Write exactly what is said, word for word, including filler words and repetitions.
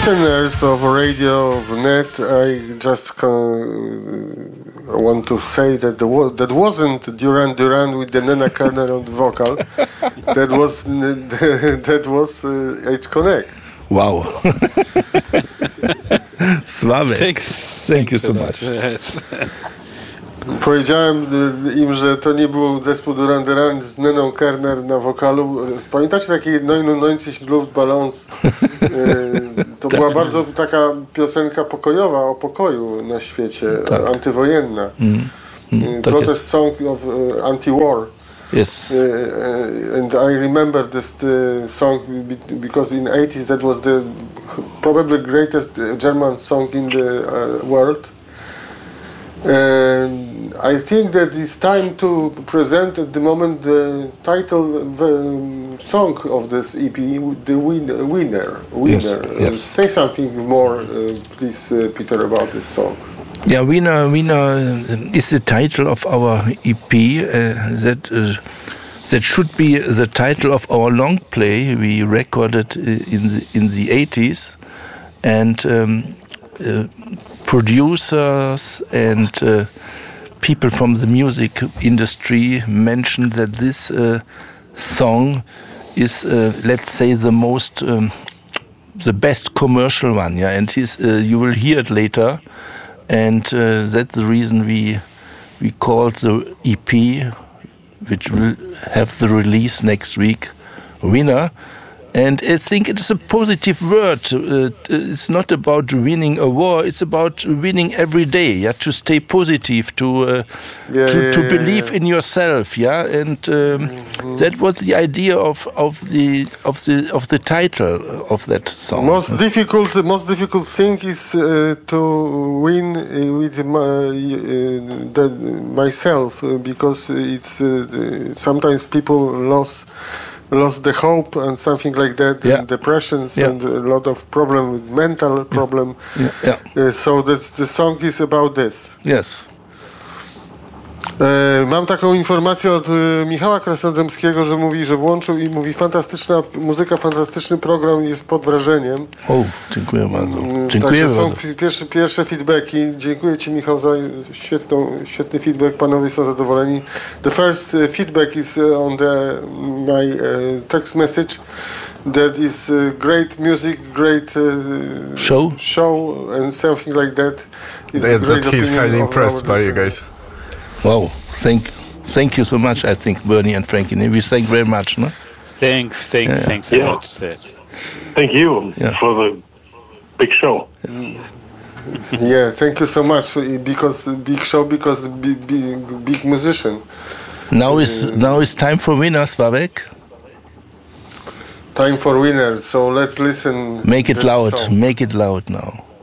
listeners of radio, of net, I just uh, want to say that the, that wasn't Duran Duran with the Nena Kerner on the vocal. That was that was uh, H-Connect. Wow. Sławek. Thanks. Thank you so much. Yes. Powiedziałem im, że to nie był zespół Duran Duran z Neną Kerner na wokalu. Pamiętacie taki neunundneunzig Luftballons? To była bardzo taka piosenka pokojowa, o pokoju na świecie, tak. Antywojenna. Mm. Mm, tak Protest jest. Song of uh, anti-war. Yes. Uh, and I remember this uh, song because in the eighties that was the probably greatest German song in the uh, world. And I think that it's time to present at the moment the title the song of this E P, the win, winner. winner. Yes, yes. Uh, say something more, uh, please, uh, Peter, about this song. Yeah, Winner, Winner is the title of our E P. Uh, that uh, that should be the title of our long play we recorded in the in the eighties, and. Um, uh, Producers and uh, people from the music industry mentioned that this uh, song is, uh, let's say, the most, um, the best commercial one. Yeah, and his, uh, you will hear it later, and uh, that's the reason we we called the E P, which will have the release next week, Winner. And I think it is a positive word. Uh, it's not about winning a war. It's about winning every day. Yeah, to stay positive, to uh, yeah, to, yeah, to yeah, believe yeah. in yourself. Yeah, and um, mm-hmm. that was the idea of, of the of the of the title of that song. Most difficult, the most difficult thing is uh, to win uh, with my, uh, the, myself uh, because it's uh, sometimes people lost. lost the hope and something like that, yeah. and depressions yeah. and a lot of problem with mental yeah. problem. Yeah. Yeah. Uh, so that's, the song is about this. Yes. E, mam taką informację od e, Michała Krasnodębskiego, że mówi, że włączył i mówi fantastyczna muzyka, fantastyczny program, jest pod wrażeniem. O, dziękuję bardzo. Dziękuję Także są bardzo. Pierwsze, pierwsze feedbacki. Dziękuję Ci, Michał, za świetną, świetny feedback. Panowie są zadowoleni. The first uh, feedback is uh, on the my uh, text message. That is uh, great music, great uh, show, show, and something like that. Is yeah, great that he's highly impressed by you guys. Wow, thank, thank you so much. I think Bernie and Frankie, we thank very much, no? Thank, thank, yeah. thanks a yeah. lot. Yes. Thank you yeah. for the big show. Yeah. Yeah, thank you so much for, because big show, because big, big, big musician. Now is uh, now is time for winners, Sławek. Time for winners. So let's listen. Make it loud. Song. Make it loud now.